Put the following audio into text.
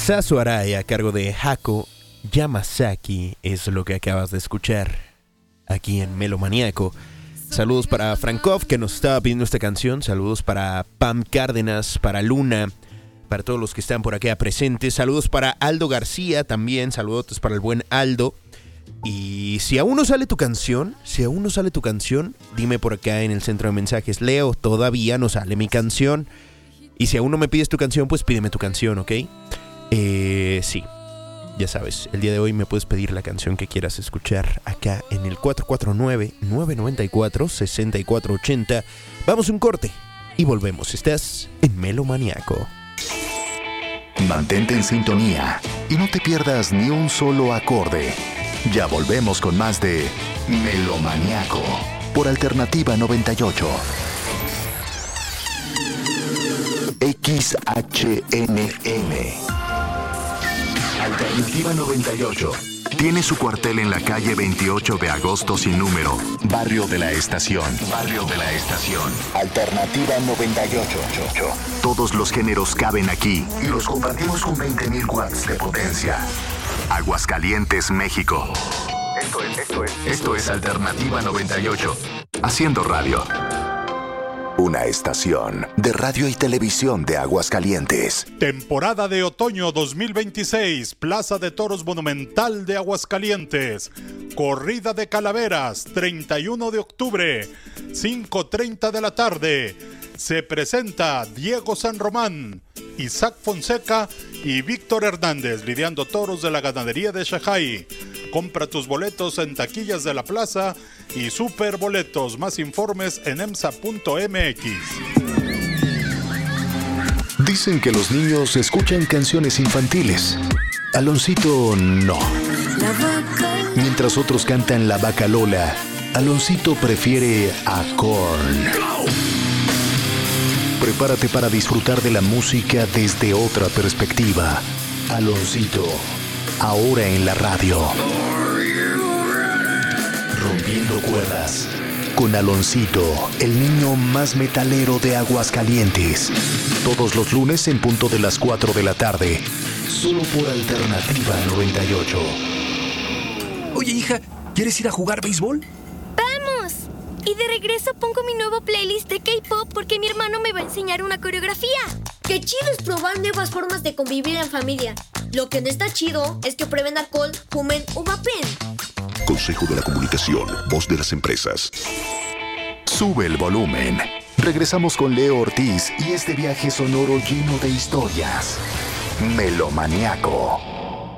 Temazazo Arai a cargo de Hako Yamasaki es lo que acabas de escuchar aquí en Melomaniaco. Saludos para Frankov, que nos estaba pidiendo esta canción. Saludos para Pam Cárdenas, para Luna, para todos los que están por acá presentes. Saludos para Aldo García también. Saludos para el buen Aldo. Y si aún no sale tu canción, dime por acá en el centro de mensajes: Leo, todavía no sale mi canción. Y si aún no me pides tu canción, pues pídeme tu canción, ¿ok? Sí, ya sabes, el día de hoy me puedes pedir la canción que quieras escuchar acá en el 449-994-6480. Vamos a un corte y volvemos. Estás en Melomaniaco. Mantente en sintonía y no te pierdas ni un solo acorde. Ya volvemos con más de Melomaniaco por Alternativa 98. XHNM Alternativa 98 tiene su cuartel en la calle 28 de agosto sin número, Barrio de la Estación. Alternativa 98. Todos los géneros caben aquí y los compartimos con 20.000 watts de potencia. Aguascalientes, México. Esto es Alternativa 98. Haciendo radio. Una estación de radio y televisión de Aguascalientes. Temporada de otoño 2026, Plaza de Toros Monumental de Aguascalientes. Corrida de Calaveras, 31 de octubre, 5:30 de la tarde. Se presenta Diego San Román, Isaac Fonseca y Víctor Hernández lidiando toros de la ganadería de Xajay. Compra tus boletos en taquillas de la plaza y Super Boletos. Más informes en emsa.mx. Dicen que los niños escuchan canciones infantiles. Aloncito no. Mientras otros cantan La Vaca Lola, Aloncito prefiere a Korn. Prepárate para disfrutar de la música desde otra perspectiva. Aloncito, ahora en la radio. Rompiendo cuerdas. Con Aloncito, el niño más metalero de Aguascalientes. Todos los lunes en punto de las 4 de la tarde. Solo por Alternativa 98. Oye, hija, ¿quieres ir a jugar béisbol? ¡Vamos! Y de regreso pongo mi nuevo playlist de K-pop porque mi hermano me va a enseñar una coreografía. Qué chido es probar nuevas formas de convivir en familia. Lo que no está chido es que prueben alcohol, fumen o vapen. Consejo de la Comunicación, voz de las empresas. Sube el volumen. Regresamos con Leo Ortiz y este viaje sonoro lleno de historias. Melomaniaco.